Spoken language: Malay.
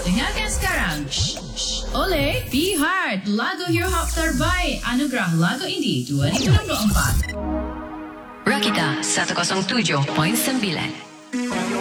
Dengarkan sekarang. Oleh P-Heart, lagu hip hop terbaik Anugerah Lagu Indie 2024. Rakita 107.9